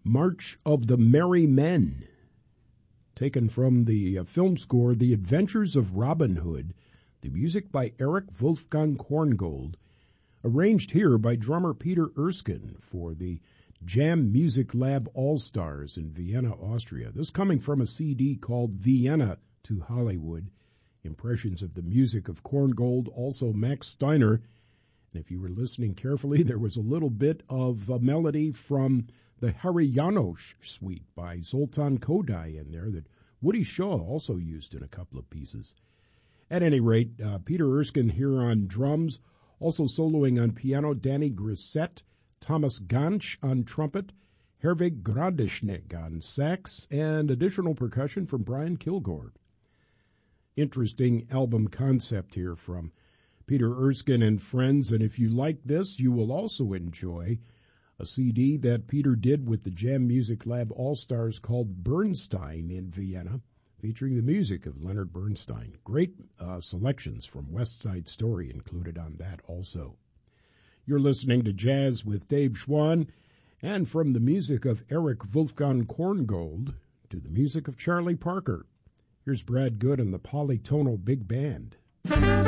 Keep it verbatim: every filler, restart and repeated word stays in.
March of the Merry Men, taken from the uh, film score The Adventures of Robin Hood, the music by Eric Wolfgang Korngold, arranged here by drummer Peter Erskine for the Jam Music Lab All-Stars in Vienna, Austria. This coming from a C D called Vienna to Hollywood, impressions of the music of Korngold, also Max Steiner. And if you were listening carefully, there was a little bit of a melody from the Harry Janos suite by Zoltan Kodály in there that Woody Shaw also used in a couple of pieces. At any rate, uh, Peter Erskine here on drums, also soloing on piano, Danny Grissett, Thomas Gansch on trumpet, Herwig Gradisnik on sax, and additional percussion from Brian Kilgore. Interesting album concept here from Peter Erskine and friends, and if you like this, you will also enjoy a C D that Peter did with the Jam Music Lab All-Stars called Bernstein in Vienna, featuring the music of Leonard Bernstein. Great uh, selections from West Side Story included on that also. You're listening to Jazz with Dave Schwann, and from the music of Eric Wolfgang Korngold to the music of Charlie Parker, here's Brad Good and the Polytonal Big Band.